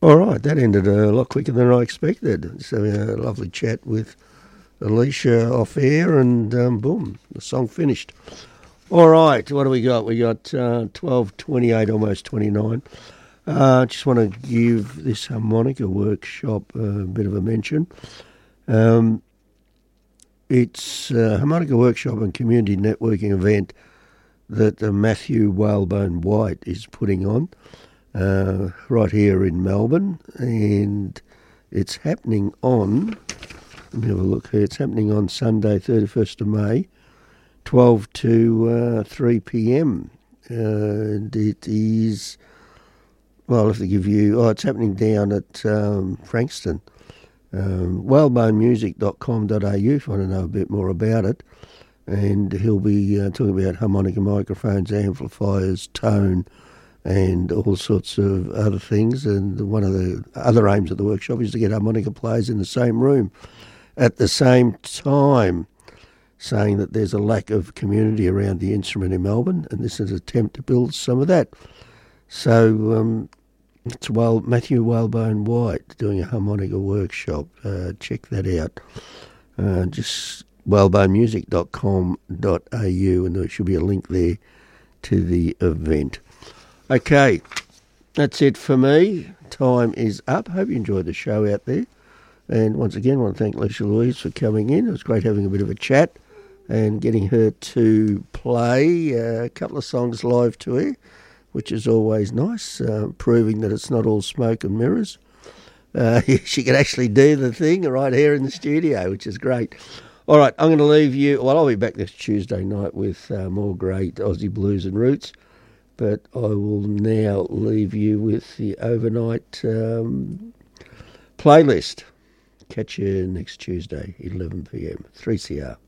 All right, that ended a lot quicker than I expected. So a lovely chat with Alicia off air, and boom, the song finished. All right, what do we got? We got 12:28, almost 29. Just want to give this harmonica workshop a bit of a mention. It's a harmonica workshop and community networking event that Matthew Whalebone White is putting on right here in Melbourne, and it's happening on, let me have a look here, it's happening on Sunday 31st of May, 12 to 3 p.m. And it is, well, I'll have to give you, it's happening down at Frankston. Whalebonemusic.com.au if you want to know a bit more about it. And he'll be talking about harmonica microphones, amplifiers, tone, and all sorts of other things. And one of the other aims of the workshop is to get harmonica players in the same room at the same time, saying that there's a lack of community around the instrument in Melbourne, and this is an attempt to build some of that. So it's Matthew Whalebone White doing a harmonica workshop. Check that out. Just whalebonemusic.com.au, and there should be a link there to the event. Okay, that's it for me. Time is up. Hope you enjoyed the show out there. And once again, I want to thank Alicia Louise for coming in. It was great having a bit of a chat and getting her to play a couple of songs live to her, which is always nice, proving that it's not all smoke and mirrors. She can actually do the thing right here in the studio, which is great. All right, I'm going to leave you. Well, I'll be back this Tuesday night with more great Aussie blues and roots, but I will now leave you with the overnight playlist. Catch you next Tuesday, 11 p.m, 3CR.